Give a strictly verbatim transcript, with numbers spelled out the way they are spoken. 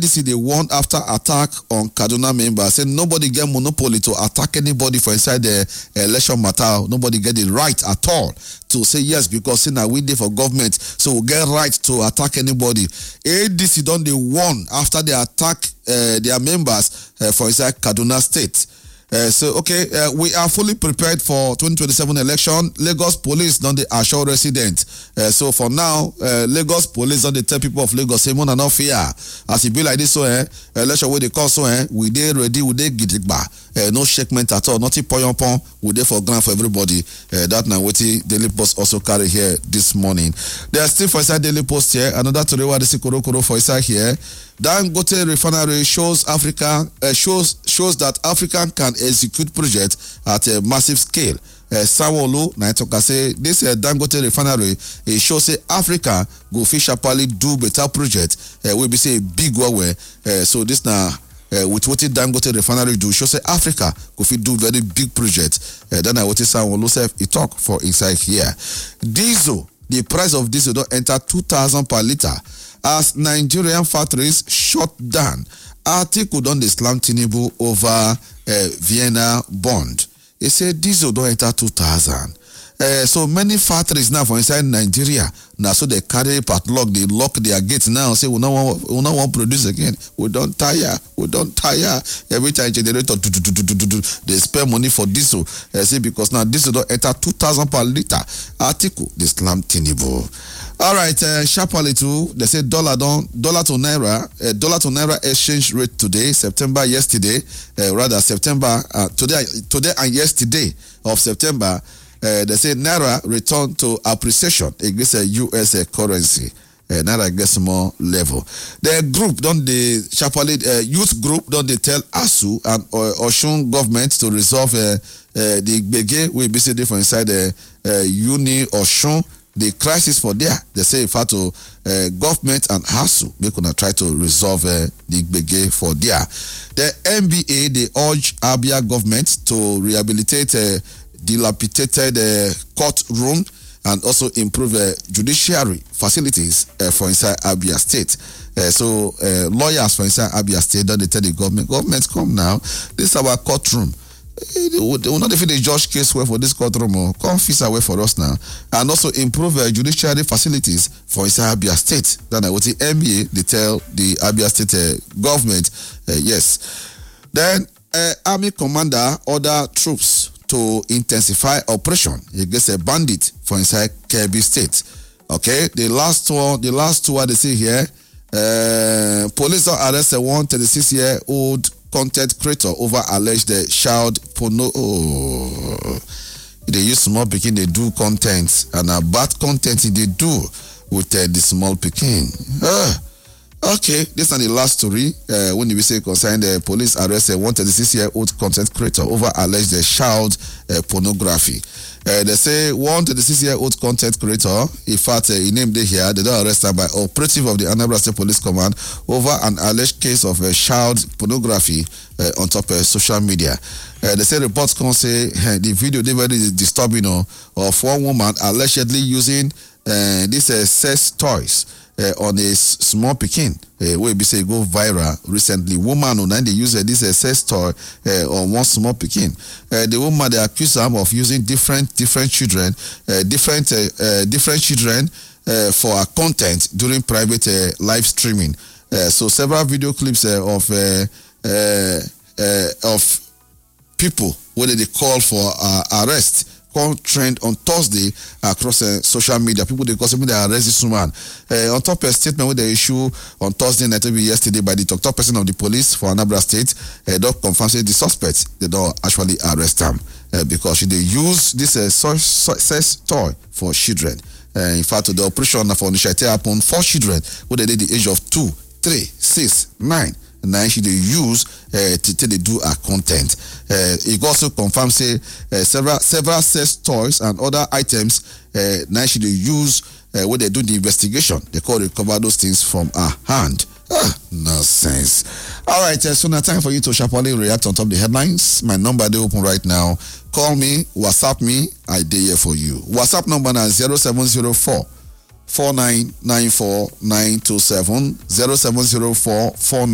D C they warned after attack on Kaduna members, say nobody get monopoly to attack anybody for inside the election matter. Nobody get the right at all to say yes because say now we dey for government, so we get right to attack anybody. A D C don't they warn after they attack uh, their members uh, for inside Kaduna State. Uh, so, okay, uh, we are fully prepared for twenty twenty-seven election. Lagos police don't they assure residents. Uh, so, for now, uh, Lagos police don't they tell people of Lagos, say, "Mon and not fear." As it be like this, so, eh, election where they call, so, eh, we they ready, we they get it back. Uh, no shakement at all, nothing poyon pon, we there for grant for everybody. Uh, that now what the Daily Post also carry here this morning. There are still for inside Daily Post here, another to the the Koro Koro for inside here. Dangote refinery shows Africa uh, shows shows that Africa can execute projects at a massive scale. Uh, Sanwo-Olu Naitoka say this uh, Dangote refinery it shows say Africa go fish happily do better project. Uh, we be say big way. Uh, so this now. Uh, with what Dangote refinery do, show say Africa go fit do very big project. Uh, then I want to say Olusev he talk for inside here. Diesel, the price of diesel don't enter two thousand per liter as Nigerian factories shut down. Article don dey slam Tinubu over uh, Vienna bond. He said diesel don't enter two thousand. Uh, so many factories now for inside Nigeria now, so they carry padlock, they lock their gates now. Say we don't want, we don't want to produce again. We don't tire, we don't tire. Every time generator do, do, do, do, do, do, they spend money for diesel. Uh, say because now diesel don't enter two thousand per liter. Article they slam Tinubu. All right, uh, sharply too. They say dollar don dollar to naira, uh, dollar to naira exchange rate today, September yesterday, uh, rather September uh, today, today and yesterday of September. Uh, they say Naira return to appreciation against a U S uh, currency. Uh, Naira gets more level. The group, don't they, sharply, uh, youth group, don't they tell ASU and uh, Osun government to resolve uh, uh, the Bege, we basically for inside the uh, Uni Osun, the crisis for there. They say if I to uh, government and ASU, we gonna try to resolve uh, the Bege for there. The N B A, they urge Abia government to rehabilitate uh, dilapidated uh, courtroom and also improve uh, judiciary facilities uh, for inside Abia State. Uh, so uh, lawyers for inside Abia State, don't they tell the government, government come now, this is our courtroom. They will not defeat the judge case well for this courtroom or come fix away for us now. And also improve uh, judiciary facilities for inside Abia State. Then I would say N B A, they tell the Abia State uh, government, uh, yes. Then uh, Army commander order troops to intensify operation against a bandit for inside Kebbi State. Okay, the last one, the last two what they say here, uh, police arrest a one thirty-six year old content creator over alleged uh, child porno. Oh, they use small pikin, they do content and a bad content they do with uh, the small pikin. Uh, Okay, this is the last story. Uh, when we say concerned the uh, police arrest a one thirty-six year old content creator over alleged uh, child uh, pornography. Uh, they say one thirty-six year old content creator, in fact, uh, he named it here, they don't arrest her by operative of the Anambra State Police Command over an alleged case of uh, child pornography uh, on top of uh, social media. Uh, they say reports can say uh, the video they very disturbing uh, of one woman allegedly using uh, these uh, sex toys. Uh, on a small pikin, uh, where we say go viral recently. Woman on they use uh, this uh, sex toy uh, on one small pikin. Uh, the woman they accuse them of using different different children, uh, different uh, uh, different children uh, for uh, content during private uh, live streaming. Uh, so several video clips uh, of uh, uh, uh, of people where they call for uh, arrest. Trend on Thursday across uh, social media. People they consider they arrest this woman. Uh, on top of a statement with the issue on Thursday night, yesterday by the top person of the police for Anambra State, uh, don't confirm say the suspect they don't actually arrest them uh, because they use this uh, sex toy for children. Uh, in fact, the operation for initiative upon four children who they did the age of two, three, six, nine. Now she they use uh, to, to they do our content. Uh, it also confirms say uh, several several sex toys and other items. Uh, now she they use uh, when they do the investigation. They call recover those things from our hand. Ah, nonsense. All right, uh, so now time for you to sharply react on top of the headlines. My number they open right now. Call me, WhatsApp me. I dare here for you. WhatsApp number now zero seven zero four. four nine nine four nine two seven zero seven zero four four